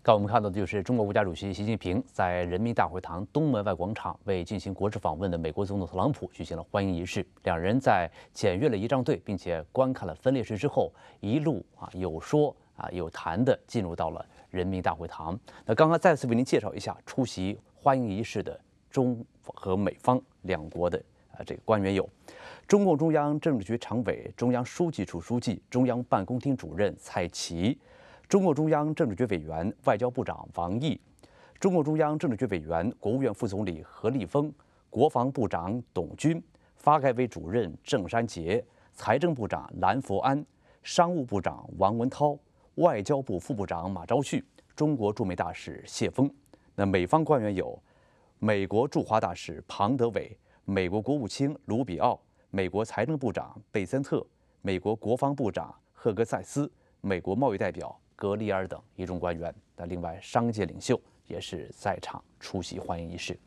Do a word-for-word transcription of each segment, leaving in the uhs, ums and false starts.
刚我们看到的就是中国国家主席习近平在人民大会堂东门外广场为进行国事访问的美国总统特朗普举行了欢迎仪式。两人在检阅了仪仗队，并且观看了分列式之后，一路啊有说啊有谈的进入到了人民大会堂。那刚刚再次为您介绍一下出席欢迎仪式的中和美方两国的啊这个官员有：中共中央政治局常委、中央书记处书记、中央办公厅主任蔡奇。中共中央政治局委员、外交部长王毅，中共中央政治局委员、国务院副总理何立峰，国防部长董军，发改委主任郑山杰，财政部长蓝佛安，商务部长王文涛，外交部副部长马朝旭，中国驻美大使谢锋。那美方官员有美国驻华大使庞德伟，美国国务卿卢比奥，美国财政部长贝森特，美国国防部长赫格塞斯，美国贸易代表格里尔等一众官员。那另外，商界领袖也是在场出席欢迎仪式。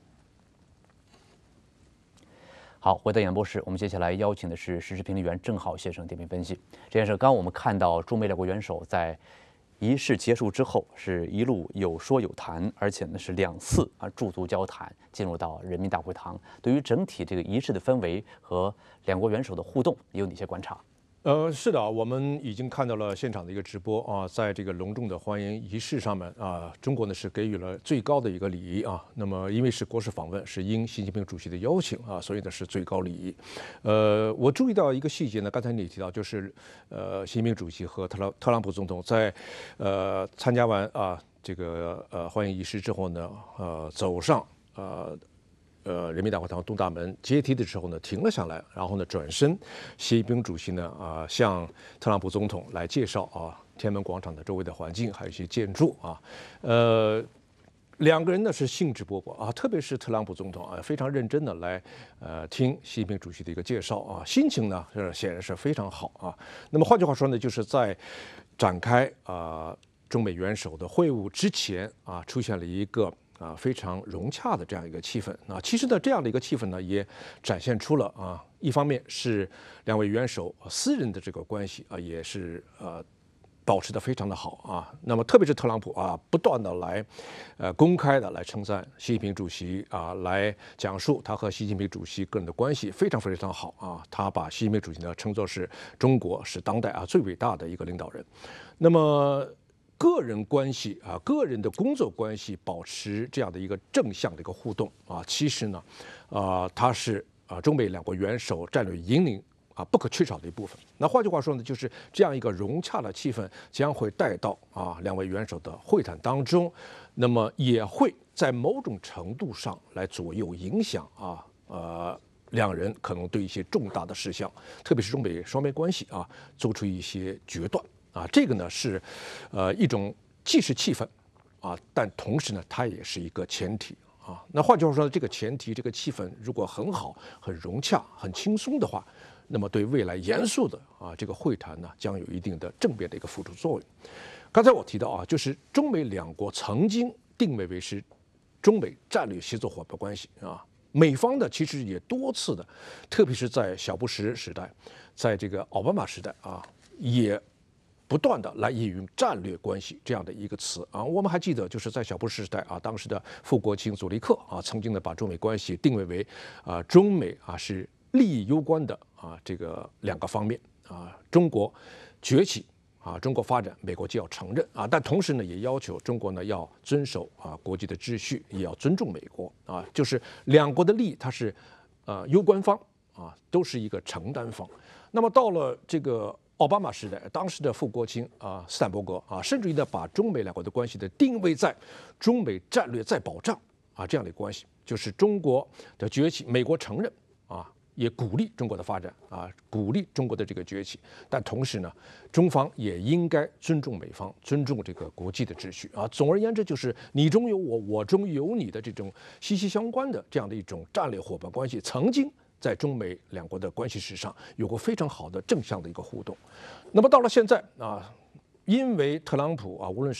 好，回到演播室，我们接下来邀请的是时事评论员郑浩先生点评分析。这件事，刚刚我们看到中美两国元首在仪式结束之后，是一路有说有谈，而且呢是两次啊驻足交谈，进入到人民大会堂。对于整体这个仪式的氛围和两国元首的互动，有哪些观察？ 呃，是的，我们已经看到了现场的一个直播啊，在这个隆重的欢迎仪式上面啊，中国呢是给予了最高的一个礼仪啊。那么因为是国事访问，是应习近平主席的邀请啊，所以呢是最高礼仪。呃，我注意到一个细节呢，刚才你也提到，就是呃，习近平主席和特朗特朗普总统在呃参加完啊这个呃欢迎仪式之后呢，呃走上呃。呃，人民大会堂东大门阶梯的时候呢，停了下来，然后呢，转身，习近平主席呢，啊、呃，向特朗普总统来介绍啊，天安门广场的周围的环境，还有一些建筑啊，呃，两个人呢是兴致勃勃啊，特别是特朗普总统啊，非常认真的来呃听习近平主席的一个介绍啊，心情呢是显然是非常好啊。那么换句话说呢，就是在展开啊、呃、中美元首的会晤之前啊，出现了一个。啊，非常融洽的这样一个气氛啊，其实呢，这样的一个气氛呢，也展现出了啊，一方面是两位元首私人的这个关系啊，也是呃保持得非常的好啊。那么特别是特朗普啊，不断的来呃公开的来称赞习近平主席啊，来讲述他和习近平主席个人的关系非常非常好啊。他把习近平主席呢称作是中国是当代啊最伟大的一个领导人。那么。个人关系啊，个人的工作关系保持这样的一个正向的一个互动啊，其实呢，啊，它是啊中美两国元首战略引领啊不可缺少的一部分。那换句话说呢，就是这样一个融洽的气氛将会带到啊两位元首的会谈当中，那么也会在某种程度上来左右影响啊呃两人可能对一些重大的事项，特别是中美双边关系啊做出一些决断。啊，这个呢是，呃，一种既是气氛，啊，但同时呢，它也是一个前提啊。那换句话说，这个前提，这个气氛如果很好、很融洽、很轻松的话，那么对未来严肃的啊这个会谈呢，将有一定的正面的一个辅助作用。刚才我提到啊，就是中美两国曾经定位为是中美战略协作伙伴关系啊。美方呢，其实也多次的，特别是在小布什时代，在这个奥巴马时代啊，也。不断的来引用战略关系这样的一个词啊，我们还记得就是在小布什时代啊，当时的副国情佐利克啊，曾经呢把中美关系定位为啊中美啊是利益攸关的啊这个两个方面啊，中国崛起啊，中国发展，美国就要承认啊，但同时呢也要求中国呢要遵守啊国际的秩序，也要尊重美国啊，就是两国的利益它是呃攸关方啊，都是一个承担方。那么到了这个。奥巴马时代，当时的副国情啊，斯坦伯格啊，甚至于呢，把中美两国的关系的定位在中美战略再保障啊这样的关系，就是中国的崛起，美国承认啊，也鼓励中国的发展啊，鼓励中国的这个崛起，但同时呢，中方也应该尊重美方，尊重这个国际的秩序啊。总而言之，就是你中有我，我中有你的这种息息相关的这样的一种战略伙伴关系，曾经。在中美两国的关系史上有过非常好的正向的一个互动，那么到了现在啊，因为特朗普啊，无论是